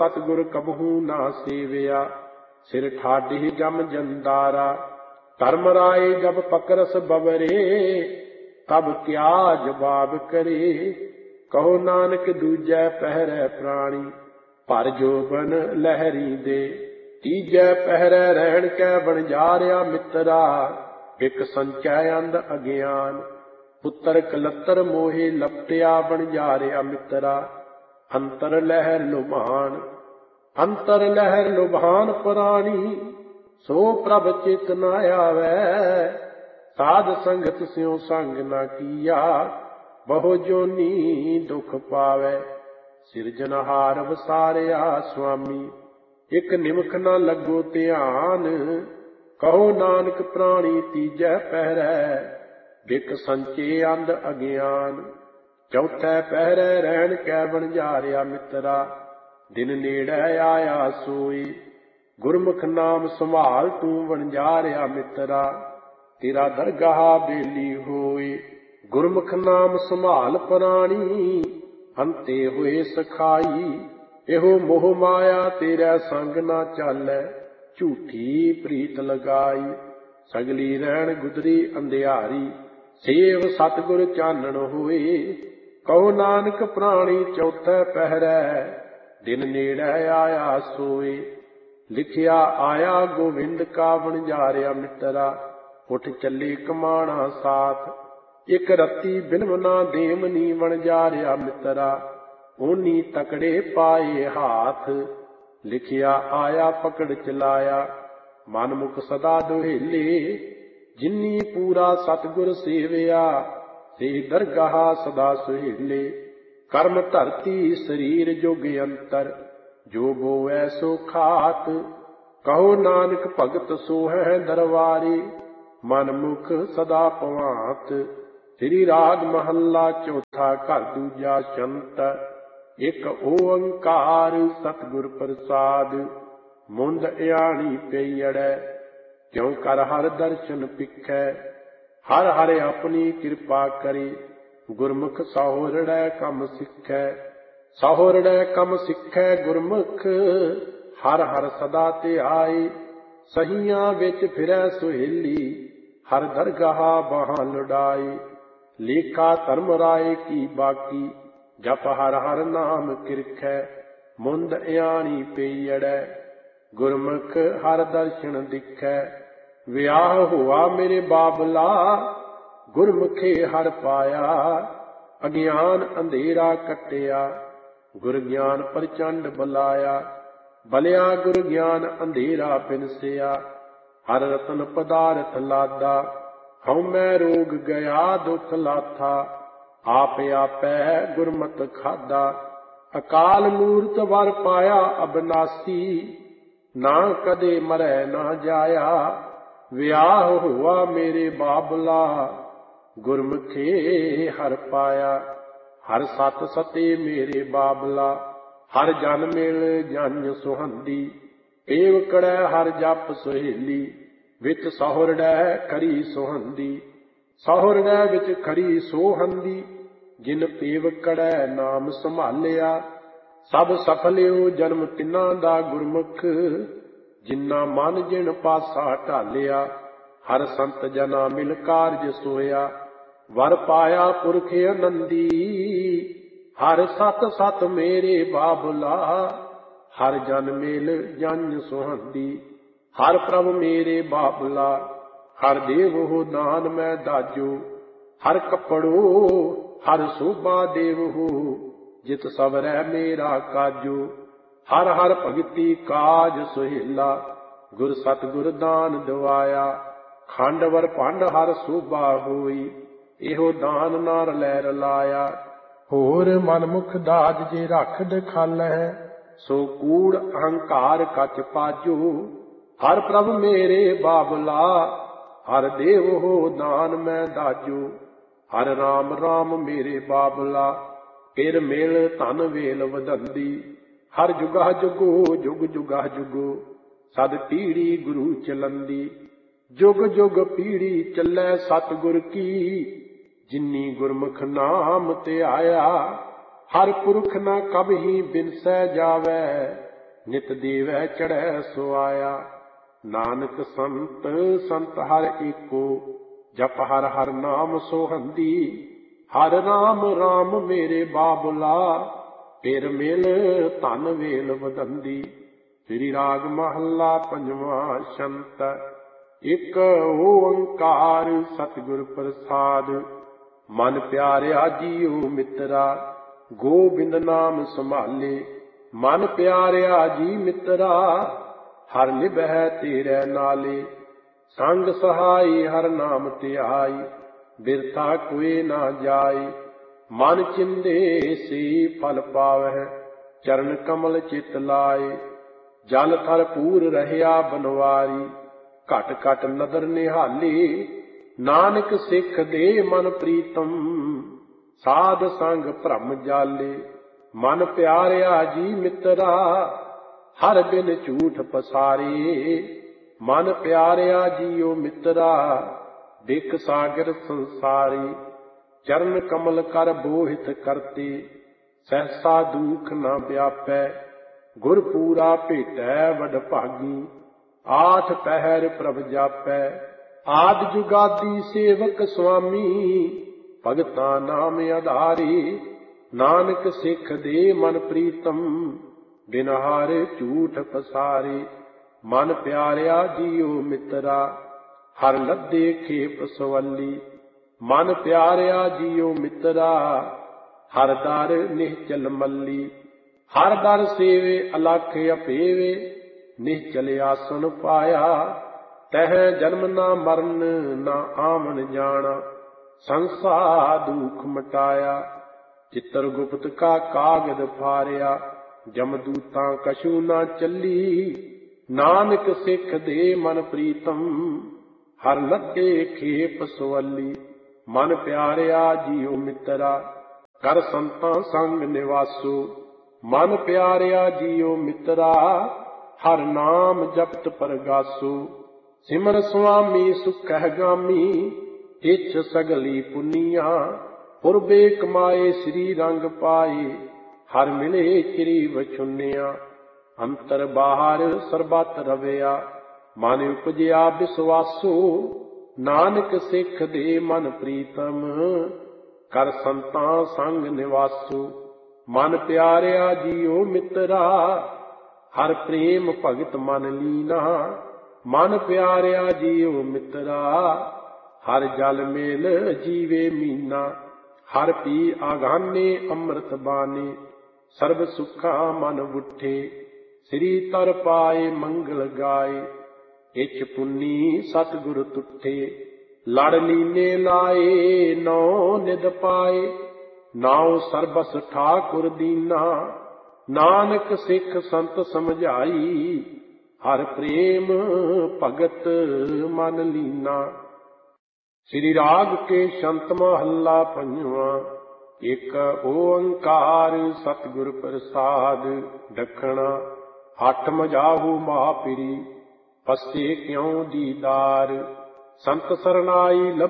सतगुर कबहू ना सेविया, सिर ठाढ़ी जम जंदारा। धर्म राय जब पकरस बबरे, तब क्या जवाब करे। कहो नानक दूजै पहरै प्राणी, भर जोबन लहरी दे। तीजै पहरै रहन कै बनजारिया मित्रा, एक संचै अंध अज्ञान। पुत्र कलत्र मोहे लपटिया बनजारिया मित्रा, अंतर लहर लुभान। अंतर लहर लुभान प्राणी, सो प्रभ चित न आवै। साध संगत स्यों संग न किया, बहु जोनी दुख पावै। सिरजनहार वसारिया स्वामी, एक निमख न लगो ध्यान। कहो नानक प्राणी तीजै पहरै, बिक संचे अंध अज्ञान। चौथै पहरै रहन कै बनजारिया मित्रा, दिन नेड़ै आया सोई। गुरमुख नाम संभाल तू बनजारिया मित्रा, तेरा दरगाह बेली होए। गुरमुख नाम संभाल प्राणी, अंते होए सखाई। एहो मोह माया तेरा संग ना चालै, झूठी प्रीत लगाई। सगली रहन गुदरी अंधियारी, सेव सतगुर चानन होए। कहो नानक प्राणी चौथे पहरै, दिन नेड़ै आया सोए। लिखिया आया गोविंद का बनजारिया मित्रा, उठ चले कमाना साथ। एक रत्ती बिलम ना देमनी बनजारिया मित्रा, ओनी तकड़े पाए हाथ। लिखिया आया पकड़ चलाया, मन मुख सदा दुहेले। जिन्नी पूरा सतगुर सेविया, से दरगाह सदा सुहेले। कर्म धरती शरीर जोग अंतर, जो बोवै सो खात। कहो नानक भगत सो है दरबारी, मन मुख सदा पवात। श्री राग महला चौथा घर दूजा शंत। एक ओंकार सतगुर प्रसाद, मुंद इयाणी पेयड़ै। क्यों कर हर दर्शन पिखै, हर हर अपनी कृपा करी। गुरमुख सहोरड़ै कम सिखै, सहोरड़ै कम सिखै गुरमुख। हर हर सदा ध्याई, सहियां विच फिरै सुहेली। हर दरगाह बाहां लुड़ाई, लेखा धर्म राय की बाकी। जप हर हर नाम किरखै, मुंद इयाणी पेयड़ै। गुरमुख हर दर्शन दिखै, वियाह हुआ मेरे बाबला। गुरमुखे हर पाया, अज्ञान अंधेरा कटिया। गुर ज्ञान प्रचंड बलाया, बलिया गुर ज्ञान अंधेरा बिनसिया। हर रतन पदारथ लादा, हऊँ मैं रोग गया दुख लाथा। आप आपै गुरमत खादा, अकाल मूरत वर पाया अबनासी। ना कदे मरै ना जाया, वियाह हुआ मेरे बाबला। गुरमुखे हर पाया, हर सत सते मेरे बाबला। हर जन मिल जन सुहंदी, एव कड़ै हर जप सुहेली। विच सहुरड़ै खरी सुहंदी, सहुरड़ै विच खरी सोहंदी। जिन पेव कड़ै नाम संभालिया, सब सफलियो जन्म तिन्हां दा गुरमुख। जिन्ना मन जिन पासा ढालिया, हर संत जना मिल कारज सोया। वर पाया पुरख आनंदी, हर सत सत मेरे बाबला। हर जन मेल जन सुहंदी, हर प्रभ मेरे बाबला। हर देव हो दान मैं दाजो, हर कपड़ो हर शोभा देव हो। जित सबरै मेरा काजो, हर हर भगति काज सुहेला। गुर सतगुर दान दवाया, खंड वर भंड हर शोभा होई। एहो दान नार लै रलाया। होर मनमुख दाज जे रख दखालै, सो कूड़ अहंकार कच पाजो। हर प्रभ मेरे बाबला, हर देव हो दान मैं दाजो। हर राम राम मेरे बाबला, फिर मिल धन वेल वदंदी। हर जुगा जुगो जुग जुगा जुगो, सद पीढ़ी गुरु चलंदी। जुग जुग पीढ़ी चलै सतगुर की, जिन्नी गुरमुख नाम ते आया। हर पुरख न कबही बिनसै जावै, ਨਿਤ ਦੇਵੈ ਚੜ੍ਹੈ ਸੋ ਆਇਆ। ਨਾਨਕ ਸੰਤ ਸੰਤ ਹਰ ਏਕੋ, ਜਪ ਹਰ ਹਰ ਨਾਮ ਸੋਹੰਦੀ। ਹਰ ਰਾਮ ਰਾਮ ਮੇਰੇ ਬਾਬੁਲਾ, ਫਿਰ ਮਿਲ ਧਨ ਵੇਲ ਵਧੰਦੀ। ਸ੍ਰੀ ਰਾਗ ਮਹੱਲਾ ਪੰਜਵਾਂ। ਸ਼ੰਤ ਇਕ ਓੰਕਾਰ ਸਤਿਗੁਰ ਪ੍ਰਸਾਦ। ਮਨ ਪਿਆਰਿਆ ਜੀਉ ਮਿੱਤਰਾ, ਗੋਬਿੰਦ ਨਾਮ ਸੰਭਾਲੇ। ਮਨ ਪਿਆਰਿਆ ਜੀ ਮਿੱਤਰਾ, ਹਰ ਨਿਭੈ ਤੇਰੇ ਨਾਲੇ। ਸੰਗ ਸਹਾਈ ਹਰ ਨਾਮ ਧਿਆਈ, ਬਿਰਥਾ ਕੋਇ ਨਾ ਜਾਏ। ਮਨ ਚਿੰਦੇ ਸੇ ਫਲ ਪਾਵਹਿ, ਚਰਨ ਕਮਲ ਚਿਤ ਲਾਏ। ਜਲ ਥਲ ਪੂਰ ਰਹਿਆ ਬਨਵਾਰੀ, ਘਟ ਘਟ ਨਦਰ ਨਿਹਾਲੇ। ਨਾਨਕ ਸਿੱਖ ਦੇ ਮਨ ਪ੍ਰੀਤਮ, ਸਾਧ ਸੰਗ ਭ੍ਰਮ ਜਾਲੇ। ਮਨ ਪਿਆਰਿਆ ਜੀ ਮਿੱਤਰਾ, ਹਰ ਬਿਨ ਝੂਠ ਪਸਾਰੇ। ਮਨ ਪਿਆਰਿਆ ਜੀਉ ਮਿੱਤਰਾ, ਬਿਕ ਸਾਗਰ ਸੰਸਾਰੀ। ਚਰਨ ਕਮਲ ਕਰ ਬੋਹਿਤ ਕਰਤੇ, ਸਹਿਸਾ ਦੁਖ ਨਾ ਵਿਆਪੈ। ਗੁਰ ਪੂਰਾ ਭੇਟੈ ਵਡ ਭਾਗੀ, ਆਠ ਪਹਿਰ ਪ੍ਰਭ ਜਾਪੈ। ਆਦਿ ਜੁਗਾਦੀ ਸੇਵਕ ਸੁਆਮੀ, ਭਗਤਾਂ ਨਾਮ ਆਧਾਰੇ। ਨਾਨਕ ਸਿੱਖ ਦੇ ਮਨ ਪ੍ਰੀਤਮ, ਬਿਨ ਹਾਰ ਝੂਠ ਪਸਾਰੇ। ਮਨ ਪਿਆਰਿਆ ਜੀਉ ਮਿੱਤਰਾ, ਹਰ ਲੱਦੇ ਖੇਪ ਸਵੱਲੀ। ਮਨ ਪਿਆਰਿਆ ਜੀਉ ਮਿੱਤਰਾ, ਹਰ ਦਰ ਨਿਹਚਲ ਮੱਲੀ। ਹਰ ਦਰ ਸੇਵੇ ਅਲਖ ਅਪੇਵੇ, ਨਿਹਚਲ ਆਸਣ ਪਾਇਆ। ਤਹ ਜਨਮ ਨਾ ਮਰਨ ਨਾ ਆਵਣ ਜਾਣਾ, ਸੰਸਾ ਦੁਖ ਮਟਾਇਆ। ਚਿੱਤਰ ਗੁਪਤ ਕਾ ਕਾਗਦ ਫਾਰਿਆ, ਜਮਦੂਤਾਂ ਕਛੂ ਨਾ ਚੱਲੀ। ਨਾਨਕ ਸਿੱਖ ਦੇ ਮਨ ਪ੍ਰੀਤਮ, ਹਰ ਲੱਗੇ ਖੇਪ ਸਵੱਲੀ। ਮਨ ਪਿਆਰਿਆ ਜੀਉ ਮਿੱਤਰਾ, ਕਰ ਸੰਤਾਂ ਸੰਗ ਨਿਵਾਸੋ। ਮਨ ਪਿਆਰਿਆ ਜੀਉ ਮਿੱਤਰਾ, ਹਰ ਨਾਮ ਜਪਤ ਪਰਗਾਸੋ। ਸਿਮਰ ਸੁਆਮੀ ਸੁਖਹਿ ਗਾਮੀ, ਇਛ ਸਗਲੀ ਪੁਨੀਆਂ। ਪੁਰਬੇ ਕਮਾਏ ਸ੍ਰੀ ਰੰਗ ਪਾਏ, ਹਰ ਮਿਲੇ ਚਿਰੀ ਵਛੁੰਨਿਆ। ਅੰਤਰ ਬਾਹਰ ਸਰਬਤ ਰਵਿਆ, ਮਨ ਉਪਜਿਆ ਵਿਸਵਾਸੋ। ਨਾਨਕ ਸਿੱਖ ਦੇ ਮਨ ਪ੍ਰੀਤਮ, ਕਰ ਸੰਤਾਂ ਸੰਗ ਨਿਵਾਸੋ। ਮਨ ਪਿਆਰਿਆ ਜੀਉ ਮਿੱਤਰਾ, ਹਰ ਪ੍ਰੇਮ ਭਗਤ ਮਨ ਲੀਨਾ। ਮਨ ਪਿਆਰਿਆ ਜੀਉ ਮਿੱਤਰਾ, ਹਰ ਜਲ ਮੇਲ ਜੀਵੇ ਮੀਨਾ। ਹਰ ਪੀ ਆਗਾਨੇ ਅੰਮ੍ਰਿਤ ਬਾਣੀ, ਸਰਬ ਸੁਖਾ ਮਨ ਉਠੇ। ਸ੍ਰੀ ਤਰ ਪਾਏ ਮੰਗਲ ਗਾਏ, ਇਛ ਪੁੰਨੀ ਸਤਿਗੁਰ ਤੁਠੇ। ਲੜ ਲੀਨੇ ਲਾਏ ਨੌ ਨਿਧ ਪਾਏ, ਨਾਉ ਸਰਬਸ ਠਾਕੁਰ ਦੀਨਾ। ਨਾਨਕ ਸਿੱਖ ਸੰਤ ਸਮਝਾਈ, ਹਰ ਪ੍ਰੇਮ ਭਗਤ ਮਨ ਲੀਨਾ। ਸ੍ਰੀ ਰਾਗ ਕੇ ਸ਼ੰਤ ਮਹੱਲਾ ਪੰਜਵਾਂ। ਇਕ ਓੰਕਾਰ ਸਤਿਗੁਰ ਪ੍ਰਸਾਦ। ਦੱਖਣਾ ਹੱਠ ਮਜਾਹੂ ਮਹਾਪਿਰੀ, ਪਸੇ ਕਿਉ ਦੀਦਾਰ। ਸੰਤ ਸਰਨਾਈ